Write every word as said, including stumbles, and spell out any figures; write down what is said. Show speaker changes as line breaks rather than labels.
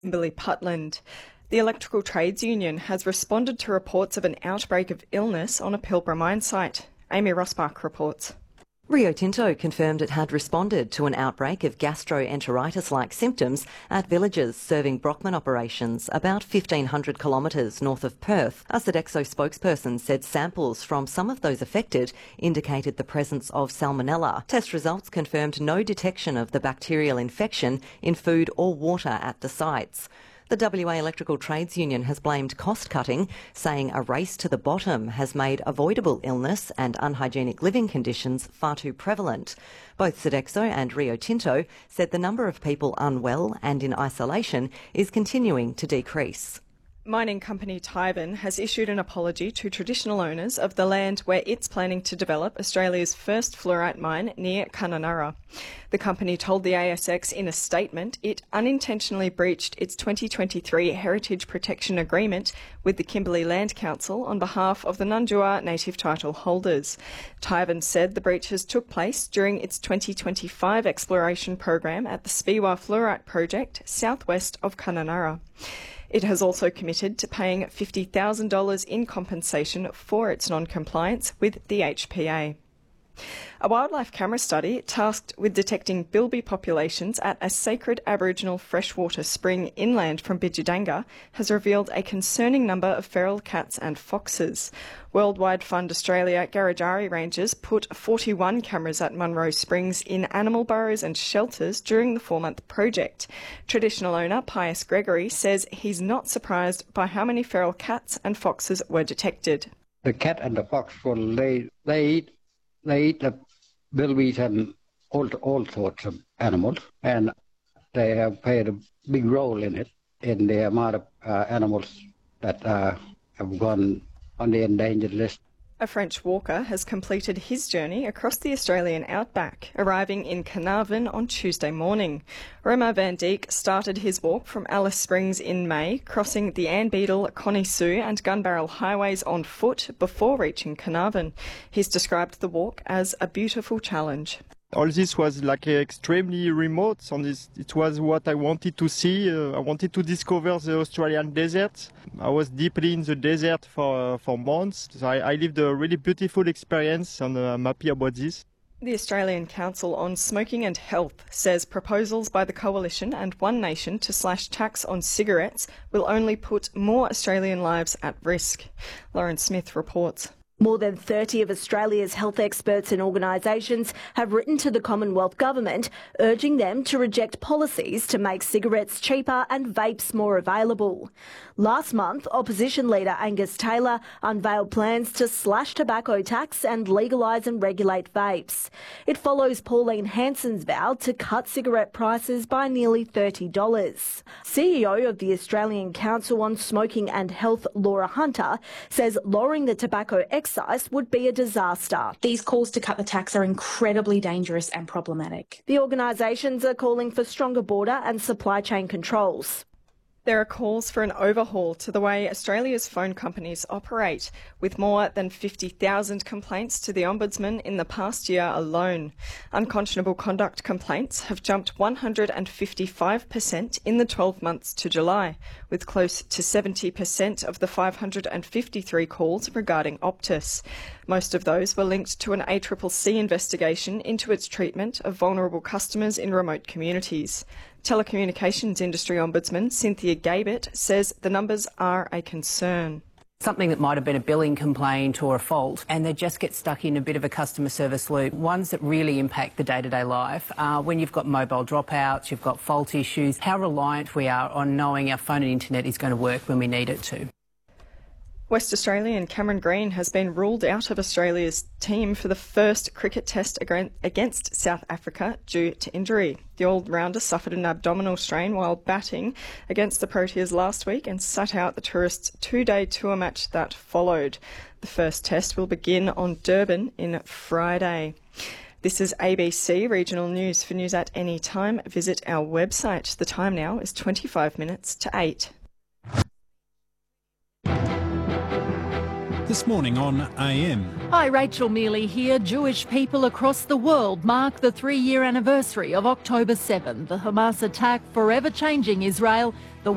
Kimberley Putland. The Electrical Trades Union has responded to reports of an outbreak of illness on a Pilbara mine site. Amy Rossbach reports.
Rio Tinto confirmed it had responded to an outbreak of gastroenteritis-like symptoms at villages serving Brockman operations about fifteen hundred kilometres north of Perth. A Sodexo spokesperson said samples from some of those affected indicated the presence of salmonella. Test results confirmed no detection of the bacterial infection in food or water at the sites. The W A Electrical Trades Union has blamed cost-cutting, saying a race to the bottom has made avoidable illness and unhygienic living conditions far too prevalent. Both Sodexo and Rio Tinto said the number of people unwell and in isolation is continuing to decrease.
Mining company Tivan has issued an apology to traditional owners of the land where it's planning to develop Australia's first fluorite mine near Kununurra. The company told the A S X in a statement it unintentionally breached its twenty twenty-three Heritage Protection Agreement with the Kimberley Land Council on behalf of the Nundjua native title holders. Tivan said the breaches took place during its twenty twenty-five exploration program at the Speewah Fluorite Project southwest of Kununurra. It has also committed to paying fifty thousand dollars in compensation for its non-compliance with the H P A. A wildlife camera study tasked with detecting bilby populations at a sacred Aboriginal freshwater spring inland from Bidjadanga has revealed a concerning number of feral cats and foxes. Worldwide Fund Australia Garrajari Rangers put forty-one cameras at Munro Springs in animal burrows and shelters during the four-month project. Traditional owner Pius Gregory says he's not surprised by how many feral cats and foxes were detected.
The cat and the fox, well, they, they eat They eat the bilbies and all, all sorts of animals, and they have played a big role in it, in the amount of uh, animals that uh, have gone on the endangered list.
A French walker has completed his journey across the Australian outback, arriving in Carnarvon on Tuesday morning. Romain van Dijk started his walk from Alice Springs in May, crossing the Ann Beadle, Connie Sue and Gunbarrel highways on foot before reaching Carnarvon. He's described the walk as a beautiful challenge.
All this was like extremely remote, and it was what I wanted to see. Uh, I wanted to discover the Australian desert. I was deeply in the desert for uh, for months. So I, I lived a really beautiful experience, and uh, I'm happy about this.
The Australian Council on Smoking and Health says proposals by the Coalition and One Nation to slash tax on cigarettes will only put more Australian lives at risk. Lauren Smith reports.
More than thirty of Australia's health experts and organisations have written to the Commonwealth Government urging them to reject policies to make cigarettes cheaper and vapes more available. Last month, opposition leader Angus Taylor unveiled plans to slash tobacco tax and legalise and regulate vapes. It follows Pauline Hanson's vow to cut cigarette prices by nearly thirty dollars. C E O of the Australian Council on Smoking and Health, Laura Hunter, says lowering the tobacco excise would be a disaster.
These calls to cut the tax are incredibly dangerous and problematic.
The organisations are calling for stronger border and supply chain controls.
There are calls for an overhaul to the way Australia's phone companies operate, with more than fifty thousand complaints to the Ombudsman in the past year alone. Unconscionable conduct complaints have jumped one hundred fifty-five percent in the twelve months to July, with close to seventy percent of the five hundred fifty-three calls regarding Optus. Most of those were linked to an A C C C investigation into its treatment of vulnerable customers in remote communities. Telecommunications Industry Ombudsman Cynthia Gabert says the numbers are a concern.
Something that might have been a billing complaint or a fault, and they just get stuck in a bit of a customer service loop. Ones that really impact the day-to-day life are when you've got mobile dropouts, you've got fault issues, how reliant we are on knowing our phone and internet is going to work when we need it to.
West Australian Cameron Green has been ruled out of Australia's team for the first cricket test against South Africa due to injury. The all-rounder suffered an abdominal strain while batting against the Proteas last week and sat out the tourists' two-day tour match that followed. The first test will begin on Durban in Friday. This is A B C Regional News. For news at any time, visit our website. The time now is twenty-five minutes to eight.
This morning on A M.
Hi, Rachel Mealy here. Jewish people across the world mark the three-year anniversary of October seventh, the Hamas attack forever changing Israel. The